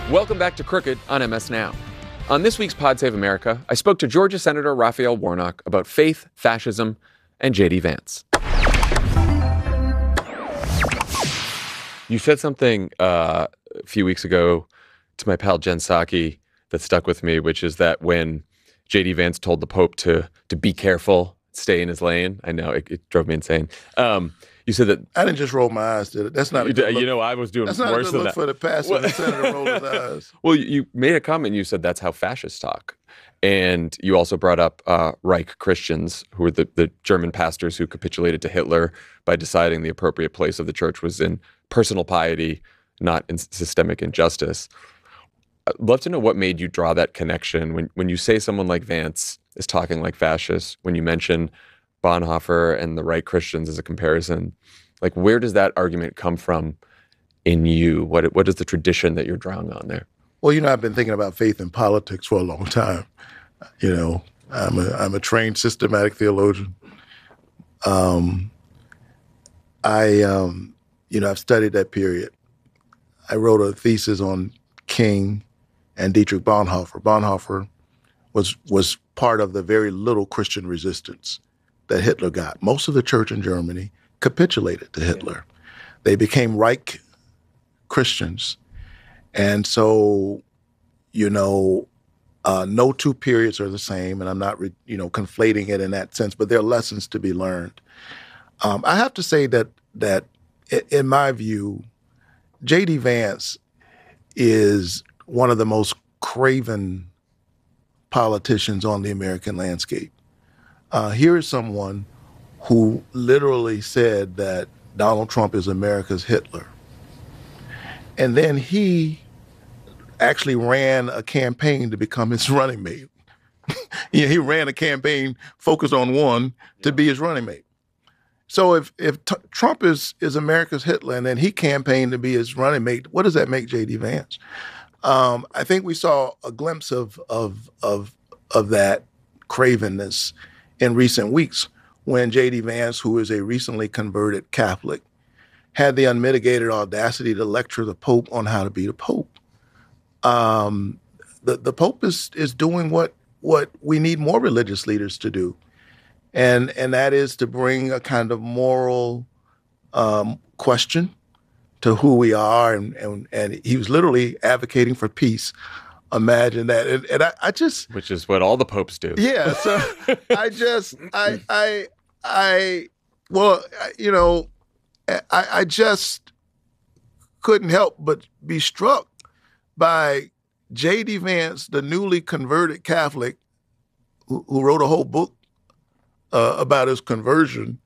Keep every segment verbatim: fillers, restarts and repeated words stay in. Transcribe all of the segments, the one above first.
Welcome back to Crooked on M S Now. On this week's Pod Save America, I spoke to Georgia Senator Raphael Warnock about faith, fascism, and J D Vance. You said something uh, a few weeks ago to my pal Jen Psaki that stuck with me, which is that when J D Vance told the Pope to to be careful, stay in his lane, I know, it, it drove me insane. Um, you said that... I didn't just roll my eyes, did it? That's not a good look. You know, I was doing That's worse not a good than look that. for the pastor and the senator roll his eyes. Well, you made a comment. You said that's how fascists talk. And you also brought up uh, Reich Christians, who were the, the German pastors who capitulated to Hitler by deciding the appropriate place of the church was in personal piety, not in systemic injustice. I'd love to know what made you draw that connection when, when you say someone like Vance is talking like fascists, when you mention Bonhoeffer and the Reich Christians as a comparison. Like, where does that argument come from in you? What what is the tradition that you're drawing on there? Well, you know, I've been thinking about faith in politics for a long time. You know, I'm a I'm a trained systematic theologian. Um, I, um, you know, I've studied that period. I wrote a thesis on King and Dietrich Bonhoeffer. Bonhoeffer was was part of the very little Christian resistance that Hitler got. Most of the church in Germany capitulated to Hitler. They became Reich Christians. And so, you know, uh, no two periods are the same, and I'm not, re- you know, conflating it in that sense, but there are lessons to be learned. Um, I have to say that, that in my view, J D Vance is one of the most craven politicians on the American landscape. Uh, here is someone who literally said that Donald Trump is America's Hitler. And then he actually ran a campaign to become his running mate. Yeah, he ran a campaign focused on one to be his running mate. So if if t- Trump is is America's Hitler and then he campaigned to be his running mate, what does that make J D Vance? Um, I think we saw a glimpse of of of of that cravenness in recent weeks when J D Vance, who is a recently converted Catholic, had the unmitigated audacity to lecture the Pope on how to be the Pope. Um, the the Pope is is doing what what we need more religious leaders to do, and and that is to bring a kind of moral um, question to who we are, and, and and he was literally advocating for peace. Imagine that, and, and I, I just which is what all the popes do. Yeah, so I just I I I well you know I I just couldn't help but be struck by J D Vance, the newly converted Catholic, who, who wrote a whole book uh, about his conversion,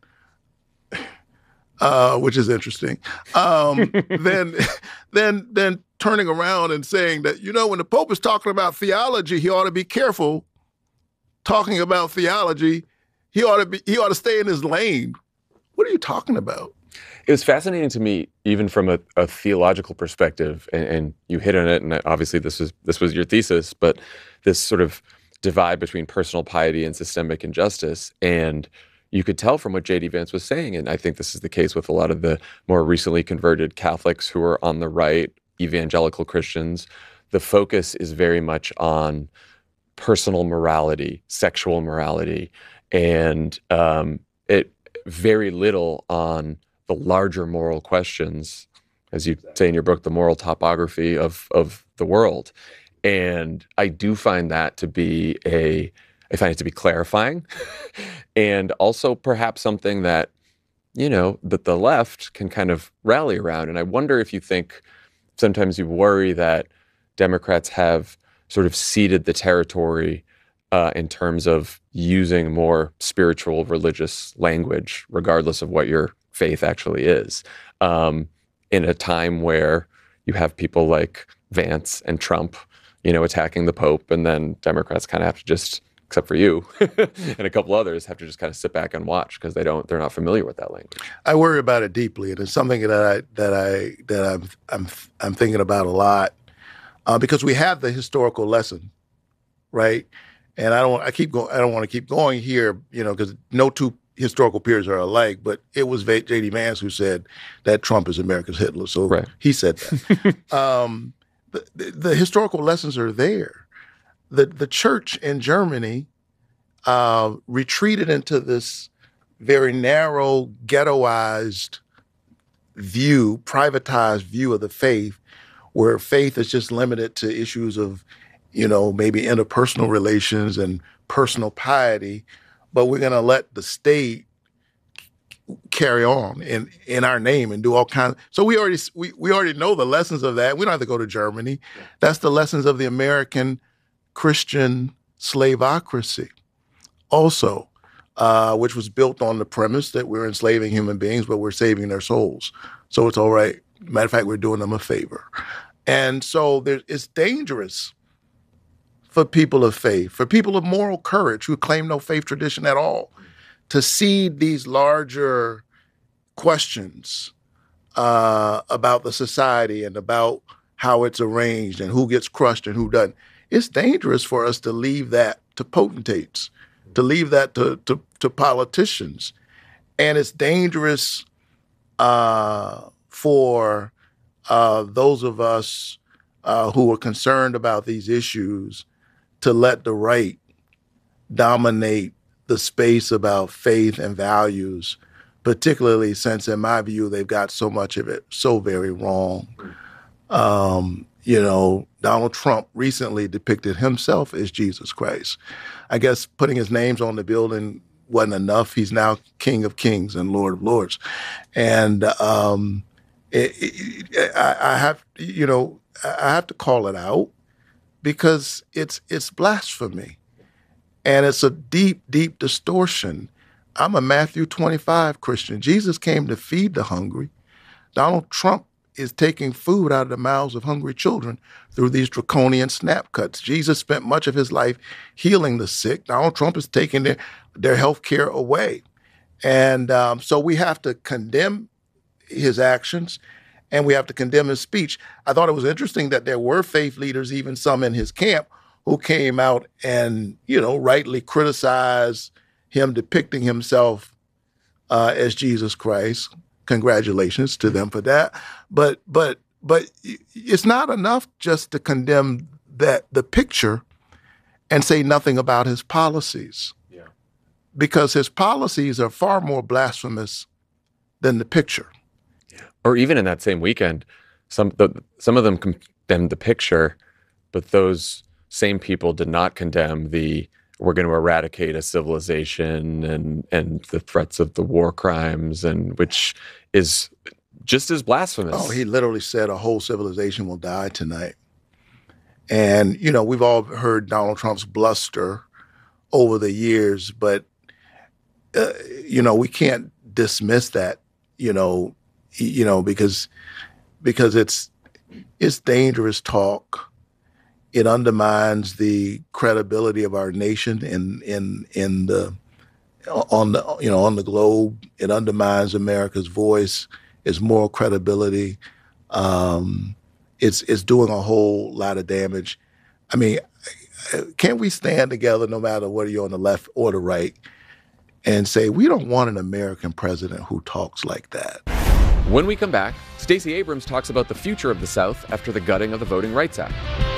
uh, which is interesting. Um, then, then, then turning around and saying that, you know, when the Pope is talking about theology, he ought to be careful talking about theology. He ought to be. He ought to stay in his lane. What are you talking about? It was fascinating to me, even from a, a theological perspective, and, and you hit on it, and obviously this was this was your thesis, but this sort of divide between personal piety and systemic injustice. And you could tell from what J D Vance was saying, and I think this is the case with a lot of the more recently converted Catholics who are on the right, evangelical Christians, the focus is very much on personal morality, sexual morality, and um, it very little on the larger moral questions, as you say in your book, the moral topography of of the world. And I do find that to be a, I find it to be clarifying, and also perhaps something that, you know, that the left can kind of rally around. And I wonder if you think sometimes you worry that Democrats have sort of ceded the territory uh, in terms of using more spiritual, religious language, regardless of what your faith actually is, um, in a time where you have people like Vance and Trump, you know, attacking the Pope, and then Democrats kind of have to just, except for you and a couple others, have to just kind of sit back and watch because they don't, they're not familiar with that language. I worry about it deeply, and it's something that I that I that I'm I'm I'm thinking about a lot uh, because we have the historical lesson, right? And I don't I keep going I don't want to keep going here, you know, because no two historical periods are alike. But it was J D Vance who said that Trump is America's Hitler, so right. He said that. um, the, the, the historical lessons are there. The, the church in Germany uh, retreated into this very narrow, ghettoized view, privatized view of the faith, where faith is just limited to issues of, you know, maybe interpersonal relations and personal piety, but we're going to let the state carry on in, in our name and do all kinds. So we already we, we already know the lessons of that. We don't have to go to Germany. That's the lessons of the American Christian slavocracy also, uh, which was built on the premise that we're enslaving human beings, but we're saving their souls. So it's all right. Matter of fact, we're doing them a favor. And so there, it's dangerous for people of faith, for people of moral courage who claim no faith tradition at all, to see these larger questions uh, about the society and about how it's arranged and who gets crushed and who doesn't. It's dangerous for us to leave that to potentates, to leave that to, to, to politicians. And it's dangerous uh, for uh, those of us uh, who are concerned about these issues to let the right dominate the space about faith and values, particularly since, in my view, they've got so much of it so very wrong. Um, you know, Donald Trump recently depicted himself as Jesus Christ. I guess putting his names on the building wasn't enough. He's now King of Kings and Lord of Lords. And um, it, it, I, I have, you know, I have to call it out because it's it's blasphemy. And it's a deep, deep distortion. I'm a Matthew twenty-five Christian. Jesus came to feed the hungry. Donald Trump is taking food out of the mouths of hungry children through these draconian snap cuts. Jesus spent much of his life healing the sick. Donald Trump is taking their, their health care away. And um, so we have to condemn his actions and we have to condemn his speech. I thought it was interesting that there were faith leaders, even some in his camp, who came out and, you know, rightly criticized him depicting himself uh, as Jesus Christ. Congratulations to them for that. But but but it's not enough just to condemn that the picture and say nothing about his policies. Yeah. Because his policies are far more blasphemous than the picture. Yeah. Or even in that same weekend, some the, some of them condemned the picture, but those same people did not condemn the we're going to eradicate a civilization and and the threats of the war crimes, and which is just as blasphemous. Oh, he literally said a whole civilization will die tonight. And, you know, we've all heard Donald Trump's bluster over the years, but, uh, you know, we can't dismiss that, you know, you know, because because it's it's dangerous talk. It undermines the credibility of our nation in in in the on the you know on the globe. It undermines America's voice, its moral credibility. Um, it's it's doing a whole lot of damage. I mean, can't we stand together, no matter whether you're on the left or the right, and say we don't want an American president who talks like that? When we come back, Stacey Abrams talks about the future of the South after the gutting of the Voting Rights Act.